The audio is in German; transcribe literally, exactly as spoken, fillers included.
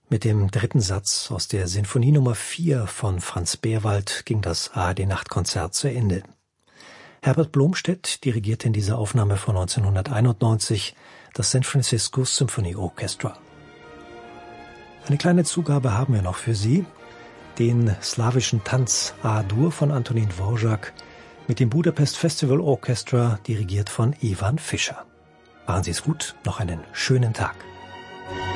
Mit dem dritten Satz aus der Sinfonie Nummer vier von Franz Behrwald ging das A R D-Nachtkonzert zu Ende. Herbert Blomstedt dirigierte in dieser Aufnahme von neunzehnhunderteinundneunzig das San Francisco Symphony Orchestra. Eine kleine Zugabe haben wir noch für Sie, den slawischen Tanz A-Dur von Antonín Dvořák mit dem Budapest Festival Orchestra, dirigiert von Ivan Fischer. Machen Sie es gut, noch einen schönen Tag.